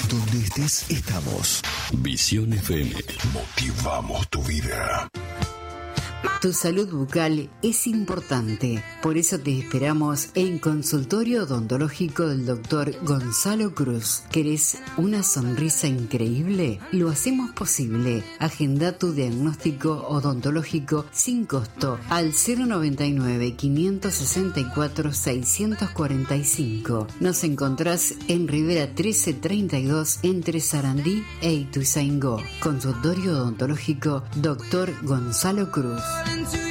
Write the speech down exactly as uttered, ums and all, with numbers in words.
Donde estés, estamos. Visión F M. Motivamos tu vida. Tu salud bucal es importante, por eso te esperamos en Consultorio Odontológico del doctor Gonzalo Cruz. ¿Querés una sonrisa increíble? Lo hacemos posible. Agenda tu diagnóstico odontológico sin costo al cero noventa y nueve, quinientos sesenta y cuatro, seiscientos cuarenta y cinco. Nos encontrás en Rivera trece treinta y dos entre Sarandí e Ituzaingó. Consultorio Odontológico doctor Gonzalo Cruz.